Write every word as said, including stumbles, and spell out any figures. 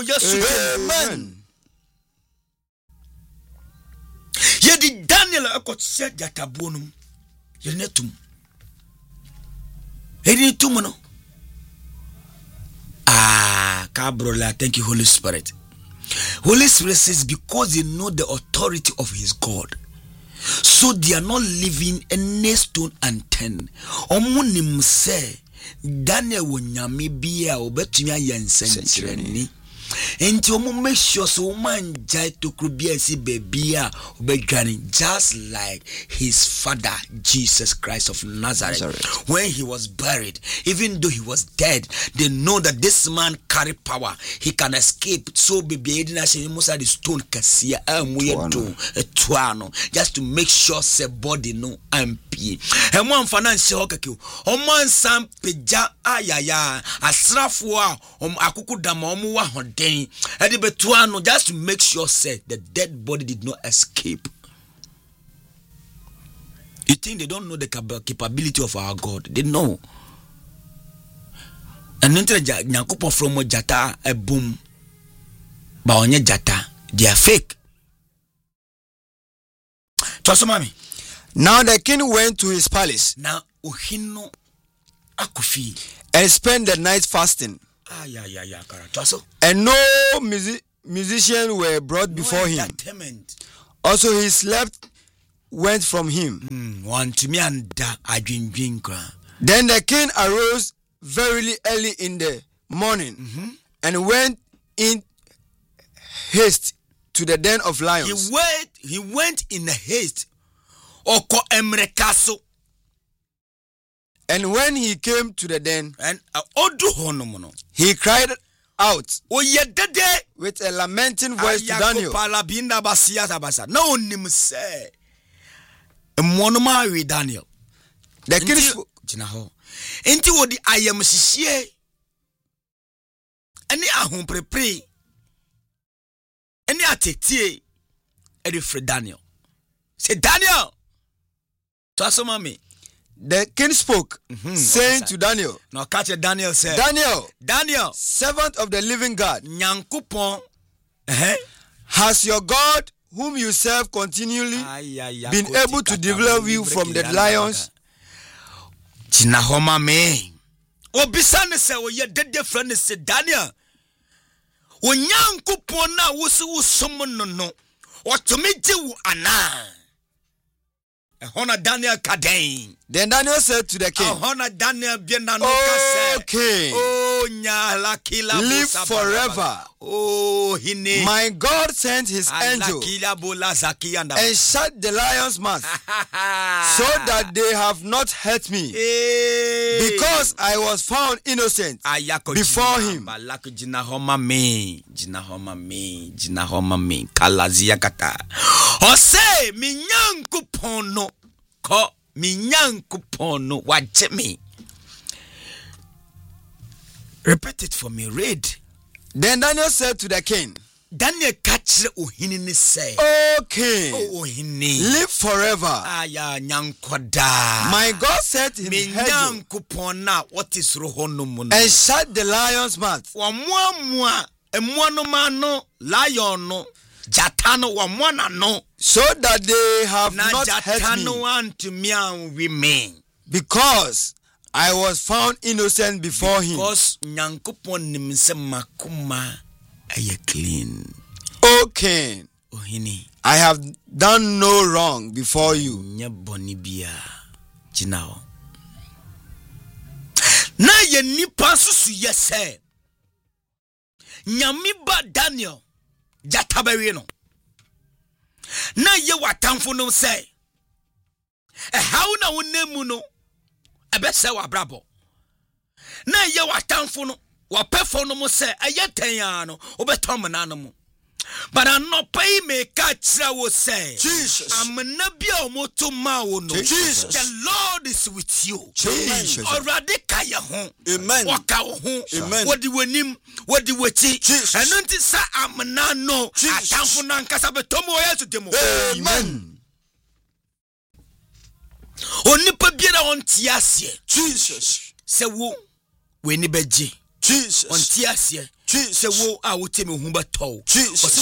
Yes, amen. Yedi Daniel akot said jatabonum. Yenetum. Yenetum no. Ah, Cabrola, thank you, Holy Spirit. Holy Spirit says because they know the authority of his God, so they are not living any stone unturned. Omunim say Daniel wonyame bia obetumi ayensenkyereni. Enti omo make sure so man jai to krubia si bebia obedwane just like his father Jesus Christ of Nazareth. Nazareth. When he was buried, even though he was dead, they know that this man carry power. He can escape. So baby edina she musa the stone kasia amuyedo etuano just to make sure say body no ampi. Emo amfana nse hokake. Omo ansam peja ayaya asrafo a om akuku dama omo wa hode just to make sure say the dead body did not escape. You think they don't know the capability of our God? They know. And then nyankopon from jata a boom ba onye jata, they are fake. Trust me. Now the king went to his palace. Now uhino akufi and spent the night fasting. Ah, yeah, yeah, yeah, and no music, musicians were brought no before him. Also, his slept went from him. Mm, then the king arose very early in the morning mm-hmm. and went in haste to the den of lions. He went, he went in haste. Oko emrekaso. And when he came to the den, and uh, he cried out oh, yeah, with a lamenting voice to Daniel. No one say a Daniel. The king spoke. Into what I am sincere. Any ahum prepare. Any atete. Any for Daniel. Say Daniel. Trust me. The king spoke, mm-hmm. saying to Daniel, now catch it, Daniel said, Daniel, Daniel, servant of the living God, Nyankopon, uh-huh. has your God, whom you serve continually, ay, ay, ay, been able to deliver you from the lions? Jinahoma me. Obisane se o ye dede friend se Daniel. O Nyankopon na wo se wo som no no. O to me je wo ana. Honor Daniel Kaden. Then Daniel said to the king, honor Daniel Oh king, oh nyala kila live forever. Oh hine. My God sent his angel and shut the lion's mouth so that they have not hurt me, because I was found innocent before him. Jinahoma me, Jinahoma me, Jinahoma me, Kalazia kata. Ose mi Nyankopon no ko mi Nyankopon no waje me. Repeat it for me. Read. Then Daniel said to the king, Daniel catch ohini ni say, O king, oh ohini, live forever. Aya nyankoda. My God said in his Nyankopon na what is rohono mo and shut the lion's mouth. Wa mua mua emuano mano lion no jatano wa mwana no, so that they have na not hurt me, anto me an remain, because I was found innocent before him. Because Nyankopon nim se makuma aye clean. O king, ohini, I have done no wrong before you. Nya boni bia jinao. Na ye nipa susu yese. Nyami ba Daniel jatabewe no. Na ye watamfo no say. E how na wonemu no. Ebese wa brabo. Na ye watamfo no wa pefo no mo se ayeten ya no obetom na no mo. But I'm not pay me catch wo say Jesus. I'm nabia omoto ma wo no. Jesus. The Lord is with you. Jesus. Already kaya ho. Amen. Waka wo ho. Amen. What the wenim, what the wechi. Jesus. And until sa am na no. Atamfo na nkasa betomo ya to demo. Amen. Onipa biara on tiasie. Jesus. Se wo we ni beji. Jesus. On tiasie. Jesus. Se wo a wote me hu beto. Jesus.